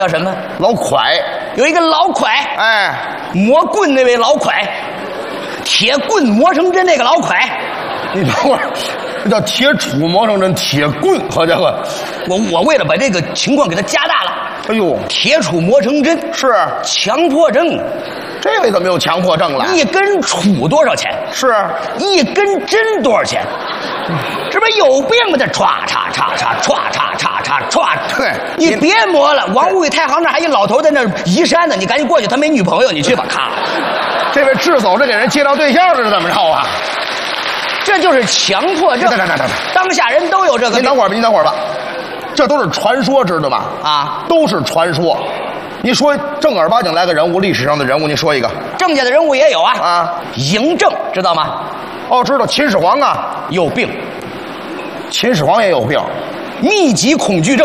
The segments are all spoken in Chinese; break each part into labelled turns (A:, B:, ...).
A: 叫什么？
B: 老蒯。
A: 有一个老蒯，
B: 哎，
A: 磨棍那位老蒯，铁棍磨成针那个老蒯。
B: 你等会儿，这叫铁杵磨成针，铁棍，好家伙！
A: 我为了把这个情况给它加大了。
B: 哎呦，
A: 铁杵磨成针
B: 是
A: 强迫症。
B: 这位怎么有强迫症了？
A: 一根杵多少钱？
B: 是
A: 一根针多少钱？这不有病吗？这歘嚓嚓嚓歘嚓嚓嚓歘。
B: 对，
A: 你别磨了。王五与太行那儿还一老头在那儿移山呢，你赶紧过去，他没女朋友，你去吧。咔，
B: 这位智叟这给人介绍对象这是怎么着啊？
A: 这就是强迫症。
B: 等，
A: 当下人都有这个。
B: 您等会儿吧，这都是传说，知道吗？
A: 啊，
B: 都是传说。你说正儿八经来个人物，历史上的人物，你说一个。
A: 郑家的人物也有啊。
B: 啊，
A: 嬴政知道吗？
B: 哦，知道秦始皇啊，
A: 有病。
B: 秦始皇也有病，
A: 密集恐惧症。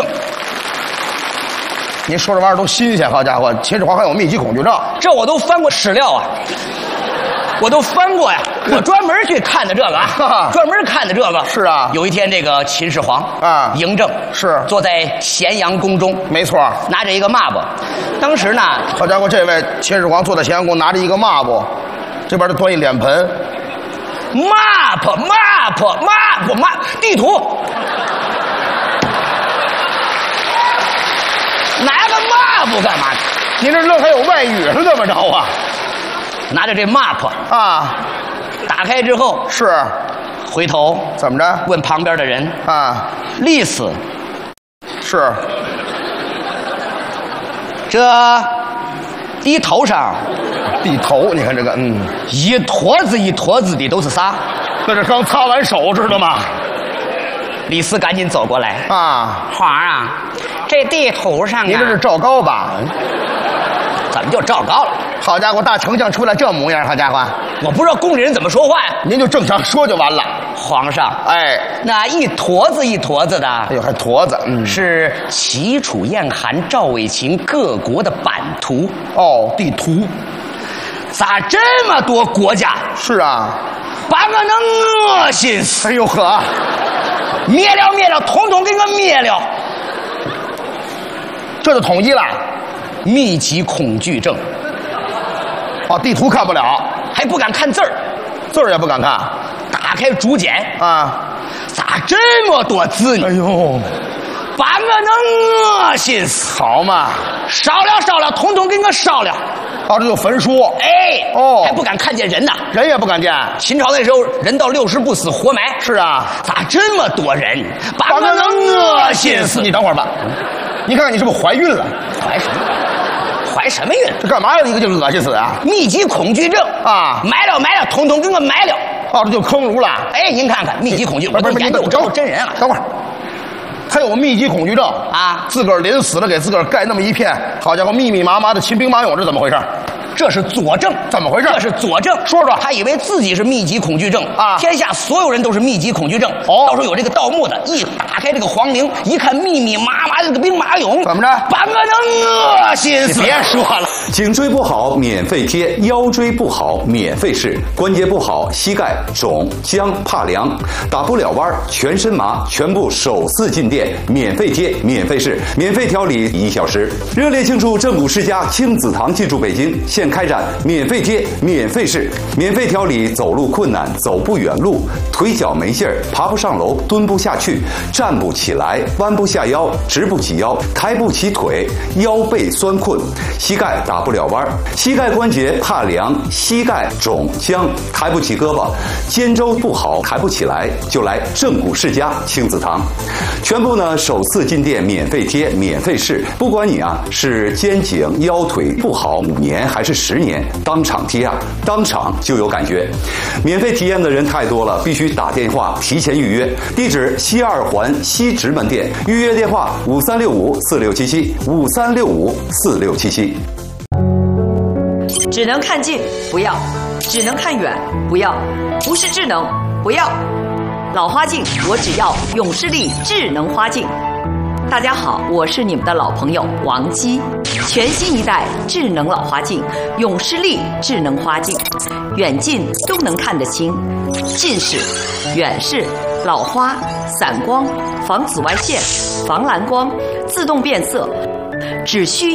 B: 您说这玩意儿都新鲜，好家伙，秦始皇还有密集恐惧症？
A: 这我都翻过史料啊，我都翻过呀，我专门去看的这个啊，专门看的这个。
B: 是啊，
A: 有一天这个秦始皇
B: 啊，
A: 嬴政
B: 是
A: 坐在咸阳宫中，
B: 没错，
A: 拿着一个抹布。当时呢，
B: 好家伙，这位秦始皇坐在咸阳宫，拿着一个抹布，这边他端一脸盆。map 地图，拿个 map 干嘛？ 您这愣还有外语是怎么着啊？
A: 拿着这 map
B: 啊，
A: 打开之后
B: 是，
A: 回头
B: 怎么着？
A: 问旁边的人
B: 啊，
A: 历史
B: 是，
A: 这地头上，
B: 地头，你看这个，
A: 一坨子一坨子的都是啥？
B: 那是刚擦完手，知道吗？
A: 李斯赶紧走过来
B: 啊，
A: 皇上，这地图上啊，
B: 您这是赵高吧？
A: 怎么就赵高了？
B: 好家伙，大丞相出来这模样，好家伙，
A: 我不知道宫里人怎么说话呀。
B: 您就正常说就完了。
A: 皇上，
B: 哎，
A: 那一坨子一坨子的，
B: 哎呦，还坨子，
A: 是齐楚燕韩赵魏秦各国的版图。
B: 哦，地图。
A: 咋这么多国家？
B: 是啊，
A: 把我能恶心死！
B: 哎呦呵，
A: 灭了，统统给我灭了！
B: 这就统一了。
A: 密集恐惧症。
B: 哦，地图看不了，
A: 还不敢看字儿，
B: 字儿也不敢看。
A: 打开竹简
B: 啊，
A: 咋这么多字呢？
B: 哎呦，
A: 把我能恶心死！
B: 好嘛，
A: 烧了，统统给我烧了！
B: 哦，这就焚书。
A: 哎，
B: 哦，
A: 还不敢看见人呢，
B: 人也不敢见。
A: 秦朝那时候人到60不死活埋。
B: 是啊，
A: 咋这么多人？把我能恶心死！
B: 你等会儿吧，你看看你是不是怀孕了？
A: 怀什么？怀什么孕？
B: 这干嘛要一个就恶心死啊？
A: 密集恐惧症
B: 啊！
A: 埋了，统统给我埋了！
B: 哦，这就坑儒了。
A: 哎，您看看密集恐惧，
B: 不是，
A: 研究真人啊！
B: 等会儿，他有密集恐惧症
A: 啊，
B: 自个儿临死了给自个儿盖那么一片，好家伙，密密麻麻的秦兵马俑，这怎么回事？
A: 这是佐证，
B: 怎么回事？
A: 这是佐证。
B: 说说，
A: 他以为自己是密集恐惧症
B: 啊，
A: 天下所有人都是密集恐惧症。
B: 哦，
A: 到时候有这个盗墓的，一打开这个皇陵，一看密密麻麻的这个兵马俑，
B: 怎么着？
A: 把我能恶心死！
B: 别说了，
C: 颈椎不好免费贴，腰椎不好免费试，关节不好，膝盖肿、僵、怕凉，打不了弯，全身麻，全部首次进店，免费贴，免费试，免费调理1小时。热烈庆祝正骨世家亲子堂进驻北京，现开展免费贴、免费试、免费调理走路困难、走不远路、腿脚没劲儿、爬不上楼、蹲不下去、站不起来、弯不下腰、直不起腰、抬不起腿、腰背酸困、膝盖打不了弯、膝盖关节怕凉、膝盖肿僵、抬不起胳膊、肩周不好抬不起来，就来正骨世家亲子堂。全部呢首次进店免费贴、免费试，不管你啊是肩颈腰腿不好5年还是10年，当场贴啊，当场就有感觉。免费体验的人太多了，必须打电话提前预约。地址西2环西直门店，预约电话53654677，53654677。
D: 只能看近不要，只能看远不要，不是智能不要。老花镜我只要永视力智能花镜。大家好，我是你们的老朋友王姬。全新一代智能老花镜永视力智能花镜，远近都能看得清，近视、远视、老花、散光、防紫外线、防蓝光，自动变色，只需